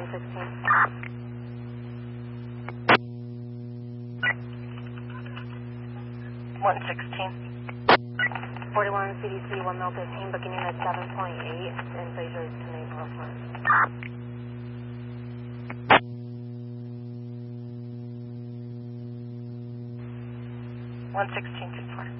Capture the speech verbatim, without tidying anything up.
sixteen. one sixteen. forty-one C D C, one mil fifteen, booking in at seven point eight, and Fraser to Main Northwest. one sixteen, two four.